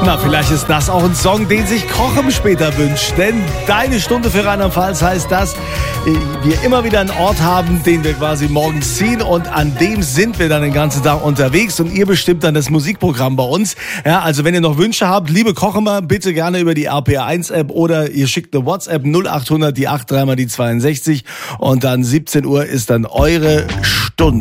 Na, vielleicht ist das auch ein Song, den sich Kochem später wünscht. Denn deine Stunde für Rheinland-Pfalz heißt, dass wir immer wieder einen Ort haben, den wir quasi morgens ziehen. Und an dem sind wir dann den ganzen Tag unterwegs. Und ihr bestimmt dann das Musikprogramm bei uns. Ja, also wenn ihr noch Wünsche habt, liebe Kochemer, bitte gerne über die RPR1-App oder ihr schickt eine WhatsApp 0800 die 83 mal die 62. Und dann 17 Uhr ist dann eure Stunde.